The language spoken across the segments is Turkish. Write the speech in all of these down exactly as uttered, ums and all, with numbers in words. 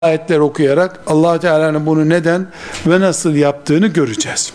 ayetler okuyarak Allah Teala'nın bunu neden ve nasıl yaptığını göreceğiz.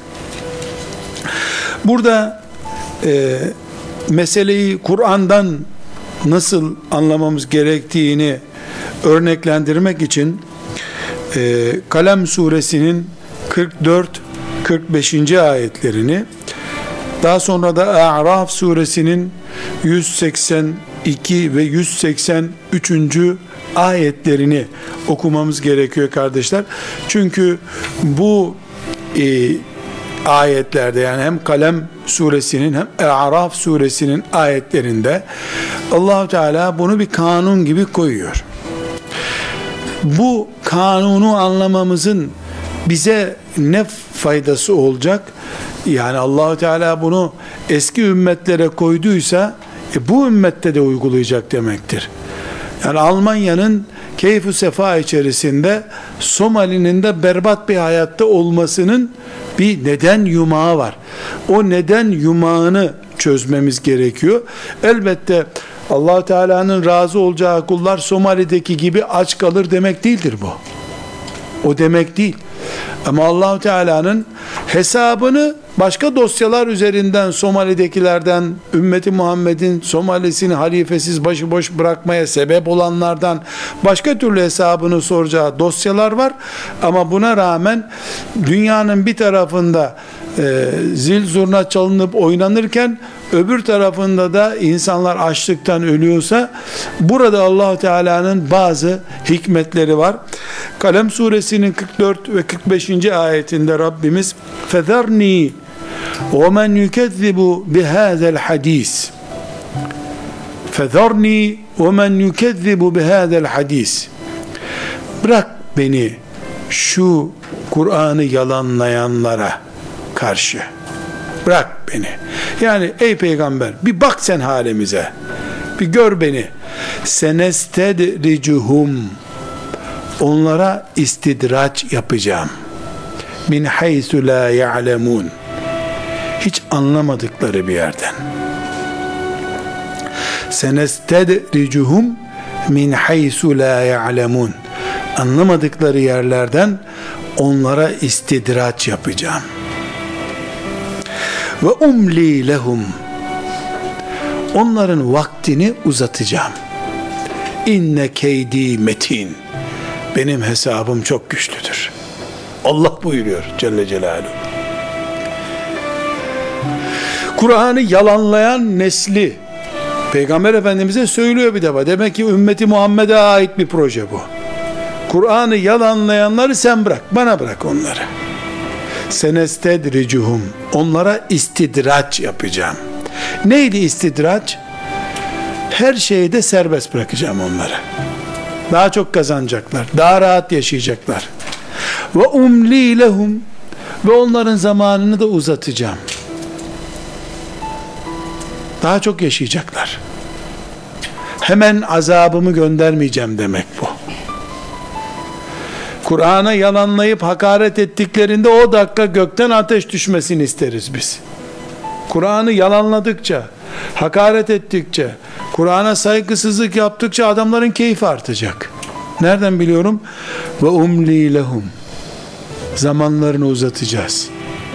Burada e, meseleyi Kur'an'dan nasıl anlamamız gerektiğini örneklendirmek için e, Kalem suresinin kırk dört kırk beşinci ayetlerini, daha sonra da A'raf suresinin yüz seksen iki ve yüz seksen üçüncü ayetlerini okumamız gerekiyor kardeşler. Çünkü bu e, ayetlerde, yani hem Kalem suresinin hem A'raf suresinin ayetlerinde Allah Teala bunu bir kanun gibi koyuyor. Bu kanunu anlamamızın bize ne faydası olacak? Yani Allah Teala bunu eski ümmetlere koyduysa e, bu ümmette de uygulayacak demektir. Yani Almanya'nın keyf-ü sefa içerisinde Somali'nin de berbat bir hayatta olmasının bir neden yumağı var. O neden yumağını çözmemiz gerekiyor. Elbette Allah Teala'nın razı olacağı kullar Somali'deki gibi aç kalır demek değildir bu. O demek değil. Ama Allah Teala'nın hesabını başka dosyalar üzerinden Somali'dekilerden, ümmeti Muhammed'in Somali'sini halifesiz başıboş bırakmaya sebep olanlardan başka türlü hesabını soracağı dosyalar var. Ama buna rağmen dünyanın bir tarafında e, zil zurna çalınıp oynanırken öbür tarafında da insanlar açlıktan ölüyorsa burada Allah Teala'nın bazı hikmetleri var. Kalem suresinin kırk dört ve kırk beşinci ayetinde Rabbimiz فَذَرْنِي وَمَنْ يُكَذِّبُ بِهَذَا الْحَدِيثِ فَذَرْنِي وَمَنْ يُكَذِّبُ بِهَذَا الْحَدِيثِ Bırak beni şu Kur'an'ı yalanlayanlara karşı. Bırak beni. Yani ey peygamber bir bak sen halimize. Bir gör beni. Senestedricuhum. Onlara istidraç yapacağım. Min haythu la ya'lemun. Hiç anlamadıkları bir yerden. Senestedricuhum min haythu la ya'lemun. Anlamadıkları yerlerden onlara istidraç yapacağım. Ve umli lehum. Onların vaktini uzatacağım. İnne keydi metin. Benim hesabım çok güçlüdür. Allah buyuruyor Celle Celaluhu. Kur'an'ı yalanlayan nesli Peygamber Efendimiz'e söylüyor bir defa. Demek ki ümmeti Muhammed'e ait bir proje bu. Kur'an'ı yalanlayanları sen bırak. Bana bırak onları. Senestedricuhum. Onlara istidraç yapacağım. Neydi istidraç? Her şeyde serbest bırakacağım onları. Daha çok kazanacaklar. Daha rahat yaşayacaklar. Ve umli lehum. Ve onların zamanını da uzatacağım. Daha çok yaşayacaklar. Hemen azabımı göndermeyeceğim demek bu. Kur'an'a yalanlayıp hakaret ettiklerinde o dakika gökten ateş düşmesini isteriz biz. Kur'an'ı yalanladıkça, hakaret ettikçe, Kur'an'a saygısızlık yaptıkça adamların keyfi artacak. Nereden biliyorum? Ve umli lehum. Zamanlarını uzatacağız.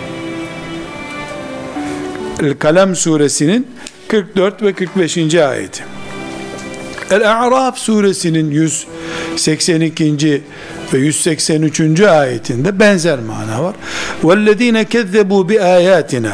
El-Kalem suresinin kırk dört ve kırk beşinci ayeti. El-A'raf suresinin yüz seksen ikinci ve yüz seksen üçüncü ayetinde benzer mana var. وَالَّذ۪ينَ كَذَّبُوا بِآيَاتِنَا.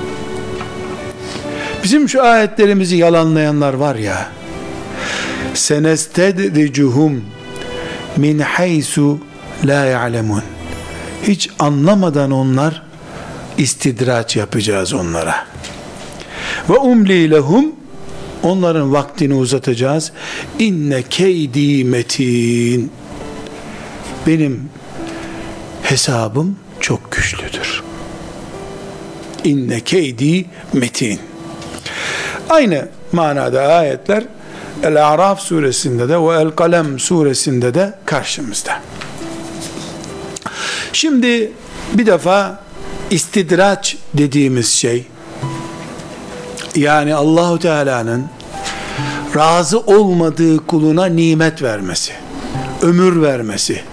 Bizim şu ayetlerimizi yalanlayanlar var ya, senestedricuhum min haysu la ya'lemun. Hiç anlamadan onlar istidraç yapacağız onlara. Ve umli lehum. Onların vaktini uzatacağız. İnne keydi metin. Benim hesabım çok güçlüdür. İnne keydi metin. Aynı manada ayetler El-A'raf suresinde de ve El-Kalem suresinde de karşımızda. Şimdi bir defa istidraç dediğimiz şey, yani Allahu Teala'nın razı olmadığı kuluna nimet vermesi, ömür vermesi.